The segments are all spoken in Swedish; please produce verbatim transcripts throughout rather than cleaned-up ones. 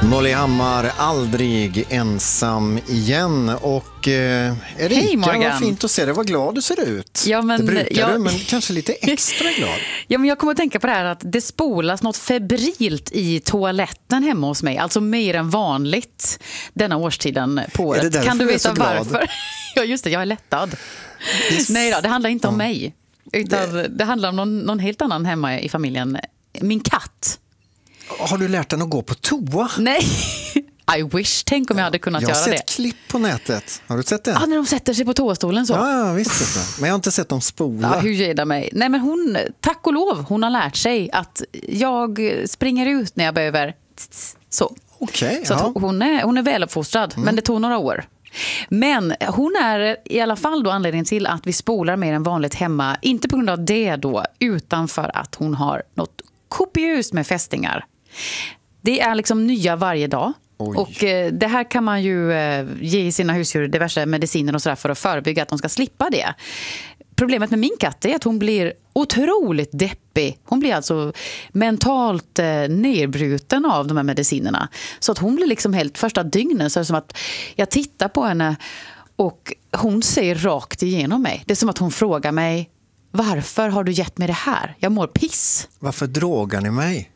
Molly Hammar, aldrig ensam igen. Och eh, Erika, Hej Morgan. Vad fint att se dig, vad glad du ser ut. Ja, men, det brukar jag... du, men kanske lite extra glad. Ja, men jag kommer att tänka på det här att det spolas något febrilt i toaletten hemma hos mig. Alltså mer än vanligt denna årstiden på året. Är det därför kan du du är veta så glad? varför? Ja, just det, jag är lättad. Is... Nej då, det handlar inte om ja. mig. Utan det... det handlar om någon, någon helt annan hemma i familjen. Min katt. Har du lärt den att gå på toa? Nej, I wish. Tänk om jag hade kunnat jag göra det. Jag har sett klipp på nätet. Har du sett det? Ja, när de sätter sig på toastolen så. Ja, visst det. Men jag har inte sett dem spola. Ja, hur ger det mig? Nej, men hon, tack och lov, hon har lärt sig att jag springer ut när jag behöver. Så. Okej, så ja. att hon är, hon är väluppfostrad, mm. men det tog några år. Men hon är i alla fall då anledningen till att vi spolar mer än vanligt hemma. Inte på grund av det då, utan för att hon har något kopiöst med fästingar. Det är liksom nya varje dag. Oj. Och eh, det här kan man ju eh, ge sina husdjur diverse mediciner och sådär för att förebygga att de ska slippa det. Problemet med min katt är att hon blir otroligt deppig. Hon blir alltså mentalt eh, nedbruten av de här medicinerna. Så att hon blir liksom helt första dygnen så är det som att jag tittar på henne och hon ser rakt igenom mig. Det är som att hon frågar mig: varför har du gett mig det här? Jag mår piss. Varför drogar ni mig?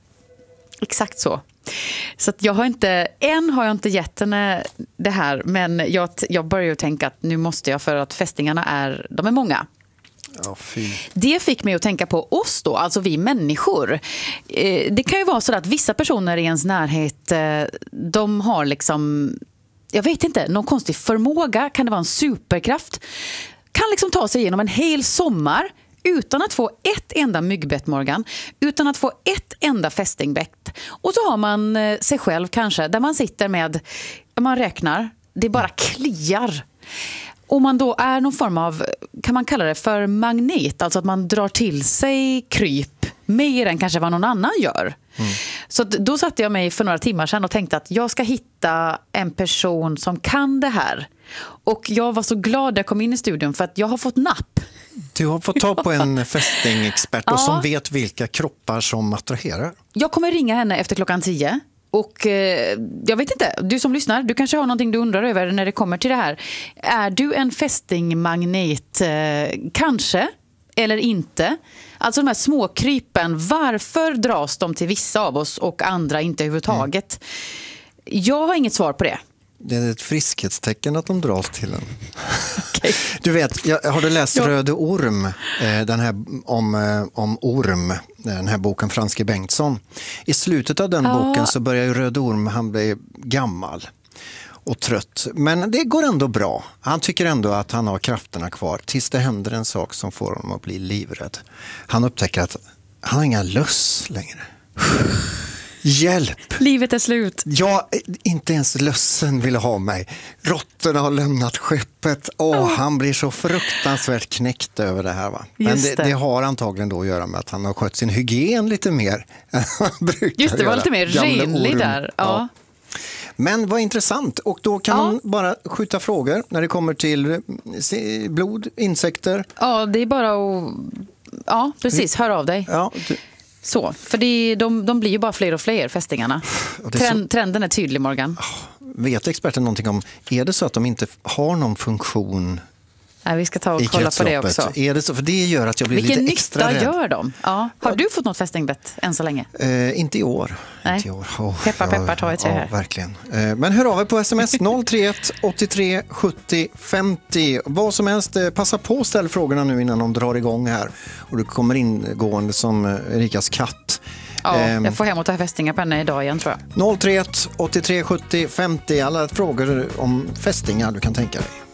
Exakt så. Så att jag har inte, än har jag inte gett henne det här, men jag, jag börjar ju tänka att nu måste jag, för att fästingarna är, de är många. Ja, fy. Det fick mig att tänka på oss då, alltså vi människor. Eh, det kan ju vara så att vissa personer i ens närhet, eh, de har liksom, jag vet inte, någon konstig förmåga, kan det vara en superkraft, kan liksom ta sig igenom en hel sommar utan att få ett enda myggbett, Morgan, utan att få ett enda fästingbett. Och så har man eh, sig själv kanske, där man sitter med, man räknar, det bara kliar. Och man då är någon form av, kan man kalla det för magnet, alltså att man drar till sig kryp mer än kanske vad någon annan gör. Mm. Så då satte jag mig för några timmar sedan och tänkte att jag ska hitta en person som kan det här. Och jag var så glad när jag kom in i studion för att jag har fått napp. Du har fått ta på en fästingexpert och ja. som vet vilka kroppar som attraherar. Jag kommer ringa henne efter klockan tio. Och eh, jag vet inte, du som lyssnar, du kanske har någonting du undrar över när det kommer till det här. Är du en fästingmagnet? Eh, kanske, eller inte? Alltså de här små krypen, varför dras de till vissa av oss och andra inte överhuvudtaget? Mm. Jag har inget svar på det. Det är ett friskhetstecken att de dras till en. Okay. Du vet, jag, har du läst ja. Röde orm, den här, om, om orm, den här boken Franske Bengtsson? I slutet av den ja. boken så börjar ju Röde orm, han blir gammal och trött. Men det går ändå bra. Han tycker ändå att han har krafterna kvar tills det händer en sak som får honom att bli livrädd. Han upptäcker att han har inga löss längre. Hjälp! Livet är slut. Ja, inte ens lössen vill ha mig. Råttorna har lämnat skeppet. Åh, oh, han blir så fruktansvärt knäckt över det här, va? Men det, det. det har antagligen då att göra med att han har skött sin hygien lite mer än han brukar. Just det, var göra. lite mer renlig där. Ja. Ja. Men vad intressant. Och då kan ja. man bara skjuta frågor när det kommer till blod, insekter. Ja, det är bara att... Ja, precis. Hör av dig. Ja, du... Så, för det, de, de blir ju bara fler och fler, fästingarna. Trend, så... Trenden är tydlig, Morgan. Vet experten någonting om, är det så att de inte har någon funktion? Nej, vi ska ta och kolla på det också. Är det så? För det gör att jag blir Vilken lite extra rädd. Vilken nytta gör de? Ja. Har du fått något fästingbett än så länge? Eh, inte i år. Nej. Inte i år. Oh, peppar, peppar, ta ett tre här. Ja, verkligen. Eh, men hör av er på sms noll tre ett åttiotre sjuttio femtio. Vad som helst, eh, passa på att ställa frågorna nu innan de drar igång här. Och du kommer ingående som eh, Erikas katt. Ja, eh, jag får hem och ta fästingar på henne idag igen, tror jag. noll tre ett åttiotre sjuttio femtio. Alla frågor om fästingar du kan tänka dig.